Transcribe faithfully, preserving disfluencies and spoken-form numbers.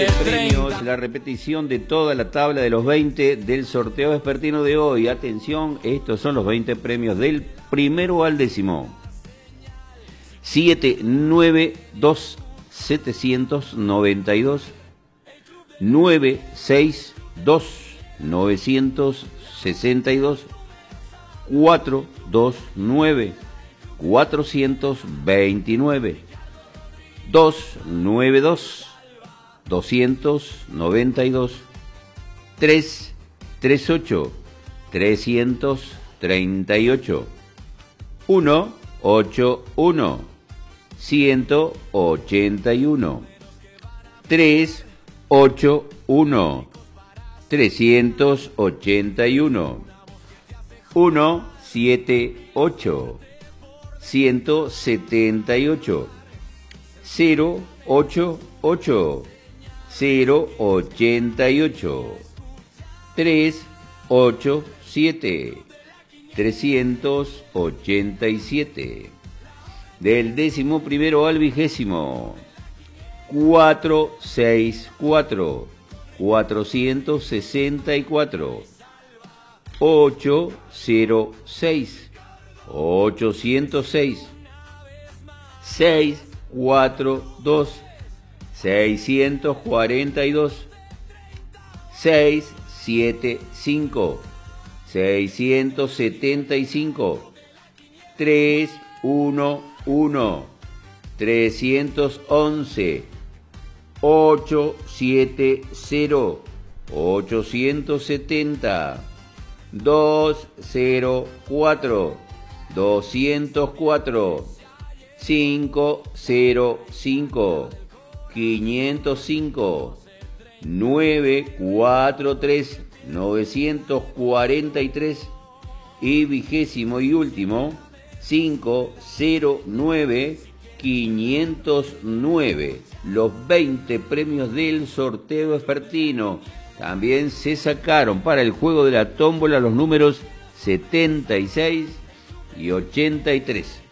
Premios, la repetición de toda la tabla de los veinte del sorteo vespertino de hoy. Atención, estos son los veinte premios del primero al décimo. siete nueve dos setecientos noventa y dos, nueve seis dos novecientos sesenta y dos, cuatro dos nueve cuatrocientos veintinueve, dos nueve dos doscientos noventa y dos, tres tres ocho trescientos treinta y ocho, uno ocho uno ciento ochenta y uno, tres ocho uno trescientos ochenta y uno, uno siete ocho ciento setenta y ocho, cero ocho ocho cero ochenta y ocho, tres ocho siete trescientos ochenta y siete. Del décimo primero al vigésimo, cuatro seis cuatro cuatrocientos sesenta y cuatro, ocho cero seis ochocientos seis, seis cuatro dos seiscientos cuarenta y dos, seis siete cinco seiscientos setenta y cinco, tres uno uno trescientos once, ocho siete cero ochocientos setenta, dos cero cuatro doscientos cuatro, cinco cero cinco quinientos cinco, nueve cuatro tres novecientos cuarenta y tres y vigésimo y último cinco cero nueve quinientos nueve. Los veinte premios del sorteo vespertino. También se sacaron para el juego de la tómbola los números setenta y seis y ochenta y tres.